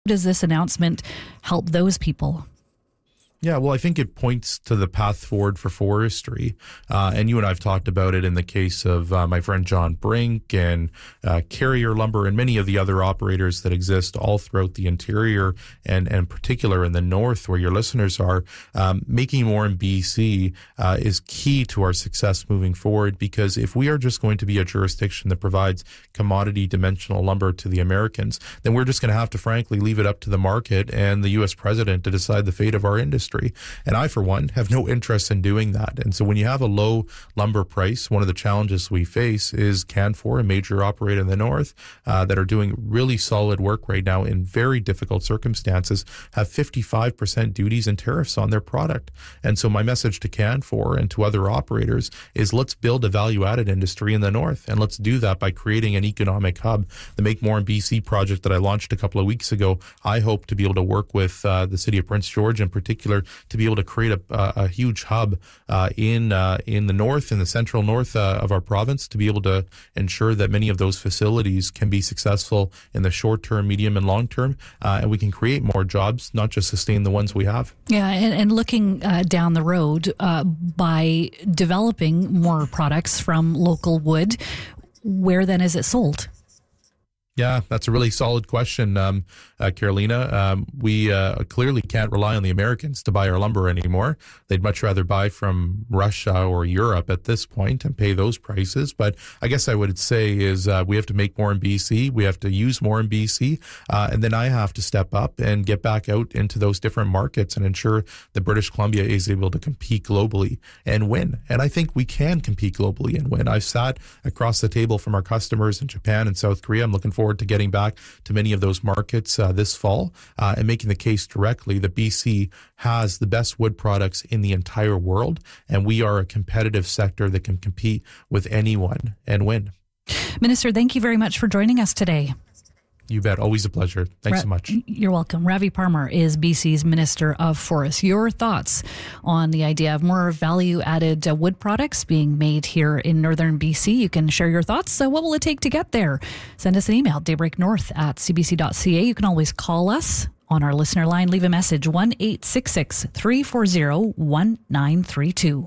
Does this announcement help those people? Yeah, well, I think it points to the path forward for forestry. And you and I have talked about it in the case of my friend John Brink and Carrier Lumber and many of the other operators that exist all throughout the interior and in particular in the north where your listeners are. Making more in BC is key to our success moving forward, because if we are just going to be a jurisdiction that provides commodity dimensional lumber to the Americans, then we're just going to have to frankly leave it up to the market and the U.S. president to decide the fate of our industry. And I, for one, have no interest in doing that. And so when you have a low lumber price, one of the challenges we face is Canfor, a major operator in the north, that are doing really solid work right now in very difficult circumstances, have 55% duties and tariffs on their product. And so my message to Canfor and to other operators is let's build a value-added industry in the north. And let's do that by creating an economic hub. The Make More in BC project that I launched a couple of weeks ago, I hope to be able to work with the city of Prince George in particular to be able to create a huge hub in the north, in the central north of our province, to be able to ensure that many of those facilities can be successful in the short term, medium, and long term, and we can create more jobs, not just sustain the ones we have. Yeah, and looking down the road, by developing more products from local wood, where then is it sold? Yeah, that's a really solid question, Carolina. We clearly can't rely on the Americans to buy our lumber anymore. They'd much rather buy from Russia or Europe at this point and pay those prices. But I guess I would say is we have to make more in BC. We have to use more in BC. And then I have to step up and get back out into those different markets and ensure that British Columbia is able to compete globally and win. And I think we can compete globally and win. I've sat across the table from our customers in Japan and South Korea. I'm looking forward to getting back to many of those markets this fall and making the case directly that BC has the best wood products in the entire world, and we are a competitive sector that can compete with anyone and win. Minister, thank you very much for joining us today. You bet. Always a pleasure. Thanks so much. You're welcome. Ravi Parmar is BC's Minister of Forests. Your thoughts on the idea of more value-added wood products being made here in northern BC? You can share your thoughts. So what will it take to get there? Send us an email, daybreaknorth@cbc.ca. You can always call us on our listener line. Leave a message, 1-866-340-1932.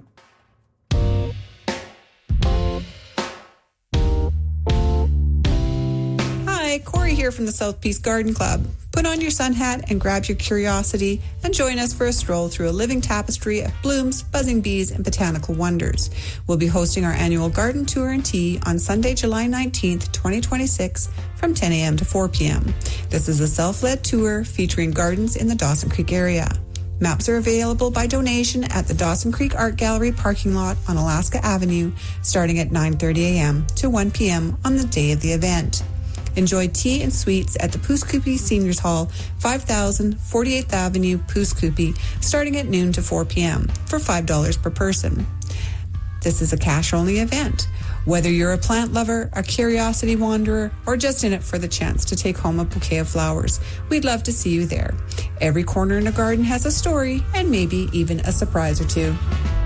Corey here from the South Peace Garden Club. Put on your sun hat and grab your curiosity and join us for a stroll through a living tapestry of blooms, buzzing bees, and botanical wonders. We'll be hosting our annual garden tour and tea on Sunday, July 19th, 2026 from 10 a.m. to 4 p.m. This is a self-led tour featuring gardens in the Dawson Creek area. Maps are available by donation at the Dawson Creek Art Gallery parking lot on Alaska Avenue starting at 9:30 a.m. to 1 p.m. on the day of the event. Enjoy tea and sweets at the Pouce Coupe Seniors Hall, 5000 48th Avenue, Pouce Coupe, starting at noon to 4 p.m. for $5 per person. This is a cash-only event. Whether you're a plant lover, a curiosity wanderer, or just in it for the chance to take home a bouquet of flowers, we'd love to see you there. Every corner in a garden has a story and maybe even a surprise or two.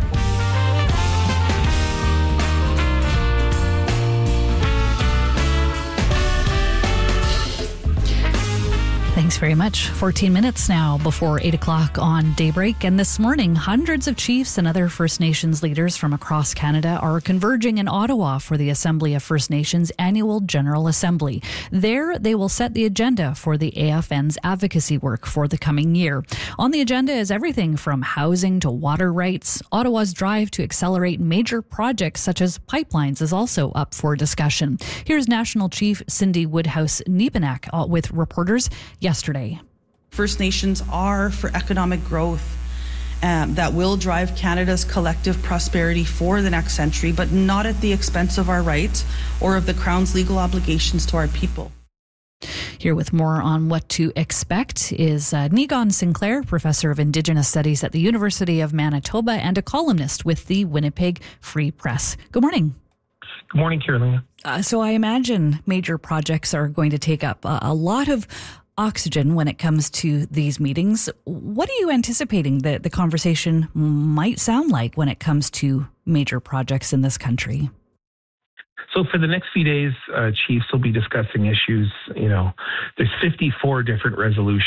Thanks very much. 14 minutes now before 8 o'clock on Daybreak. And this morning, hundreds of chiefs and other First Nations leaders from across Canada are converging in Ottawa for the Assembly of First Nations Annual General Assembly. There, they will set the agenda for the AFN's advocacy work for the coming year. On the agenda is everything from housing to water rights. Ottawa's drive to accelerate major projects such as pipelines is also up for discussion. Here's National Chief Cindy Woodhouse-Niebenak with reporters yesterday. First Nations are for economic growth that will drive Canada's collective prosperity for the next century, but not at the expense of our rights or of the Crown's legal obligations to our people. Here with more on what to expect is Niigaan Sinclair, Professor of Indigenous Studies at the University of Manitoba and a columnist with the Winnipeg Free Press. Good morning. Good morning, Carolina. So I imagine major projects are going to take up a lot of oxygen when it comes to these meetings. What are you anticipating that the conversation might sound like when it comes to major projects in this country? So for the next few days, chiefs will be discussing issues. There's 54 different resolutions